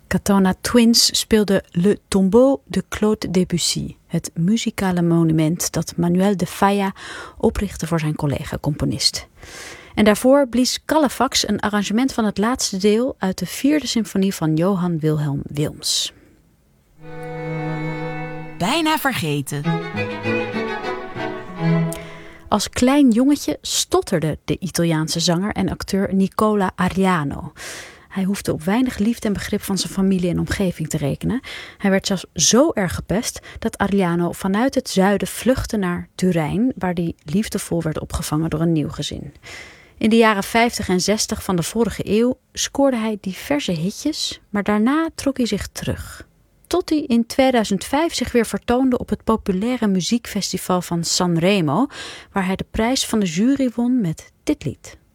Katona Twins speelden Le Tombeau de Claude Debussy, het muzikale monument dat Manuel de Falla oprichtte voor zijn collega-componist. En daarvoor blies Calefax een arrangement van het laatste deel uit de 4e symfonie van Johann Wilhelm Wilms. Bijna vergeten. Als klein jongetje stotterde de Italiaanse zanger en acteur Nicola Ariano. Hij hoefde op weinig liefde en begrip van zijn familie en omgeving te rekenen. Hij werd zelfs zo erg gepest dat Ariano vanuit het zuiden vluchtte naar Turijn, waar hij liefdevol werd opgevangen door een nieuw gezin. In de jaren 50 en 60 van de vorige eeuw scoorde hij diverse hitjes, maar daarna trok hij zich terug. Tot hij in 2005 zich weer vertoonde op het populaire muziekfestival van Sanremo, waar hij de prijs van de jury won met dit lied.